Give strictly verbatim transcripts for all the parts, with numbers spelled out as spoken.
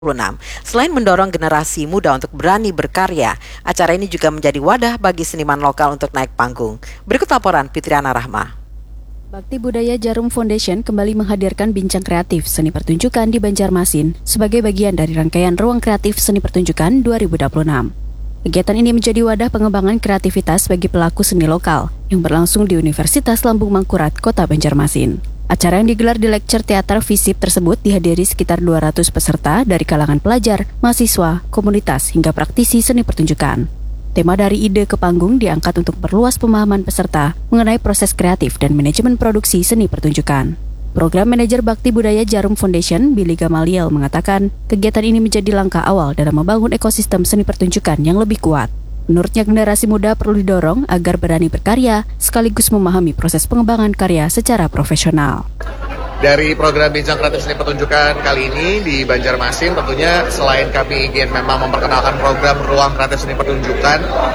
enam. Selain mendorong generasi muda untuk berani berkarya, acara ini juga menjadi wadah bagi seniman lokal untuk naik panggung. Berikut laporan Fitriana Rahma. Bakti Budaya Jarum Foundation kembali menghadirkan bincang kreatif seni pertunjukan di Banjarmasin sebagai bagian dari rangkaian Ruang Kreatif Seni Pertunjukan dua ribu dua puluh enam. Kegiatan ini menjadi wadah pengembangan kreativitas bagi pelaku seni lokal yang berlangsung di Universitas Lambung Mangkurat, Kota Banjarmasin. Acara yang digelar di Lecture Teater Visip tersebut dihadiri sekitar dua ratus peserta dari kalangan pelajar, mahasiswa, komunitas, hingga praktisi seni pertunjukan. Tema dari ide ke panggung diangkat untuk perluas pemahaman peserta mengenai proses kreatif dan manajemen produksi seni pertunjukan. Program Manajer Bakti Budaya Jarum Foundation, Billy Gamaliel, mengatakan kegiatan ini menjadi langkah awal dalam membangun ekosistem seni pertunjukan yang lebih kuat. Menurutnya, generasi muda perlu didorong agar berani berkarya sekaligus memahami proses pengembangan karya secara profesional. Dari program Bincang Kreatif Seni Pertunjukan kali ini di Banjarmasin, tentunya selain kami ingin memang memperkenalkan program Ruang Kreatif Seni Pertunjukan,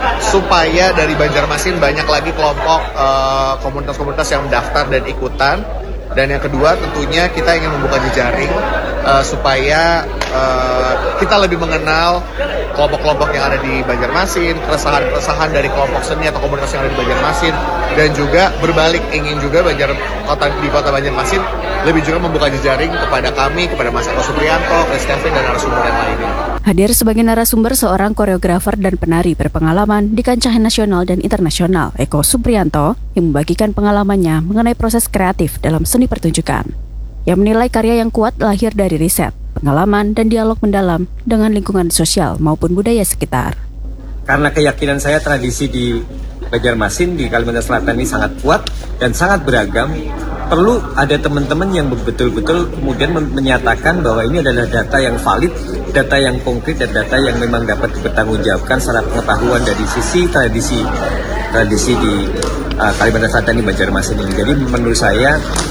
supaya dari Banjarmasin banyak lagi kelompok uh, komunitas-komunitas yang mendaftar dan ikutan. Dan yang kedua, tentunya kita ingin membuka jejaring uh, supaya uh, kita lebih mengenal kelompok-kelompok yang ada di Banjarmasin, keresahan-keresahan dari kelompok seni atau komunitas yang ada di Banjarmasin, dan juga berbalik ingin juga Banjar kota di kota Banjarmasin lebih juga membuka jejaring kepada kami, kepada Mas Eko Supriyanto, Chris Kevin, dan narasumber yang lainnya. Hadir sebagai narasumber seorang koreografer dan penari berpengalaman di kancah nasional dan internasional, Eko Supriyanto, yang membagikan pengalamannya mengenai proses kreatif dalam seni pertunjukan. Yang menilai karya yang kuat lahir dari riset, pengalaman, dan dialog mendalam dengan lingkungan sosial maupun budaya sekitar. Karena keyakinan saya tradisi di Banjarmasin di Kalimantan Selatan ini sangat kuat dan sangat beragam, perlu ada teman-teman yang betul-betul kemudian menyatakan bahwa ini adalah data yang valid, data yang konkret, dan data yang memang dapat dipertanggungjawabkan secara pengetahuan dari sisi tradisi tradisi di uh, Kalimantan Selatan di Banjarmasin ini. Jadi menurut saya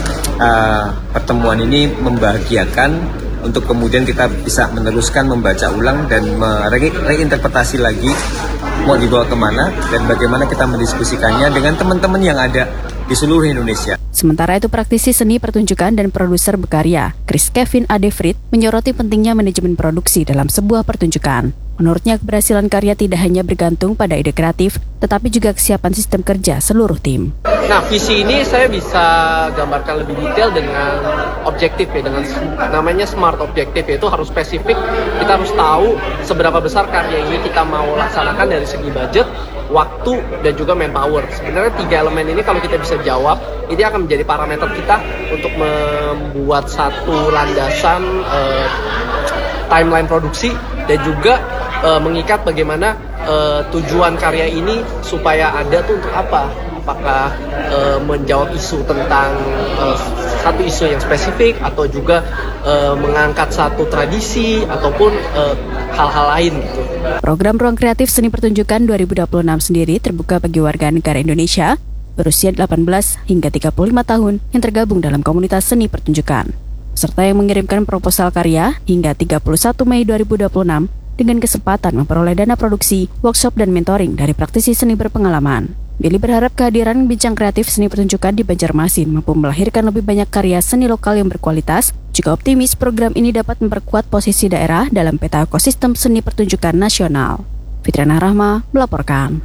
uh, pertemuan ini membahagiakan untuk kemudian kita bisa meneruskan membaca ulang dan mereinterpretasi lagi mau dibawa kemana dan bagaimana kita mendiskusikannya dengan teman-teman yang ada di seluruh Indonesia. Sementara itu, praktisi seni pertunjukan dan produser berkarya, Chris Kevin Adefrid, menyoroti pentingnya manajemen produksi dalam sebuah pertunjukan. Menurutnya, keberhasilan karya tidak hanya bergantung pada ide kreatif, tetapi juga kesiapan sistem kerja seluruh tim. Nah, visi ini saya bisa gambarkan lebih detail dengan objektif ya, dengan namanya smart objektif, yaitu harus spesifik. Kita harus tahu seberapa besar karya ini kita mau laksanakan dari segi budget, waktu, dan juga manpower. Sebenarnya tiga elemen ini kalau kita bisa jawab, ini akan menjadi parameter kita untuk membuat satu landasan uh, timeline produksi dan juga uh, mengikat bagaimana uh, tujuan karya ini supaya ada tuh untuk apa. Apakah uh, menjawab isu tentang uh, satu isu yang spesifik atau juga uh, mengangkat satu tradisi ataupun uh, hal-hal lain gitu. Program Ruang Kreatif Seni Pertunjukan dua ribu dua puluh enam sendiri terbuka bagi warga negara Indonesia berusia delapan belas hingga tiga puluh lima tahun yang tergabung dalam komunitas seni pertunjukan. Peserta yang mengirimkan proposal karya hingga tiga puluh satu Mei dua ribu dua puluh enam dengan kesempatan memperoleh dana produksi, workshop, dan mentoring dari praktisi seni berpengalaman. Billy berharap kehadiran bincang kreatif seni pertunjukan di Banjarmasin mampu melahirkan lebih banyak karya seni lokal yang berkualitas, juga optimis program ini dapat memperkuat posisi daerah dalam peta ekosistem seni pertunjukan nasional. Fitriana Rahma melaporkan.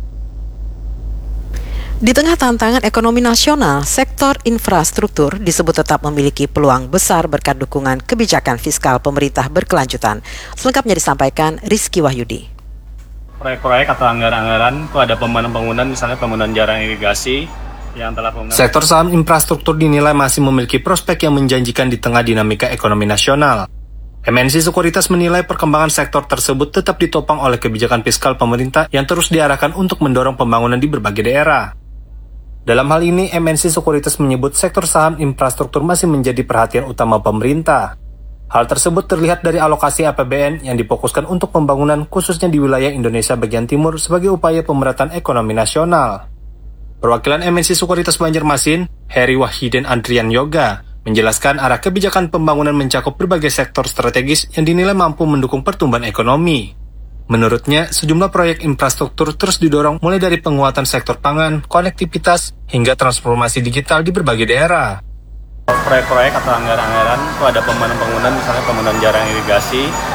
Di tengah tantangan ekonomi nasional, sektor infrastruktur disebut tetap memiliki peluang besar berkat dukungan kebijakan fiskal pemerintah berkelanjutan. Selengkapnya disampaikan Rizky Wahyudi. Proyek-proyek atau anggaran-anggaran itu ada pembangunan, misalnya pembangunan jalan irigasi yang telah pembangunan. Sektor saham infrastruktur dinilai masih memiliki prospek yang menjanjikan di tengah dinamika ekonomi nasional. M N C Sekuritas menilai perkembangan sektor tersebut tetap ditopang oleh kebijakan fiskal pemerintah yang terus diarahkan untuk mendorong pembangunan di berbagai daerah. Dalam hal ini, M N C Sekuritas menyebut sektor saham infrastruktur masih menjadi perhatian utama pemerintah. Hal tersebut terlihat dari alokasi A P B N yang difokuskan untuk pembangunan khususnya di wilayah Indonesia bagian timur sebagai upaya pemerataan ekonomi nasional. Perwakilan M N C Sekuritas Banjarmasin, Heri Wahiden Andrian Yoga, menjelaskan arah kebijakan pembangunan mencakup berbagai sektor strategis yang dinilai mampu mendukung pertumbuhan ekonomi. Menurutnya, sejumlah proyek infrastruktur terus didorong mulai dari penguatan sektor pangan, konektivitas, hingga transformasi digital di berbagai daerah. Proyek-proyek atau anggaran-anggaran itu ada pembangunan-pembangunan misalnya pembangunan jalan irigasi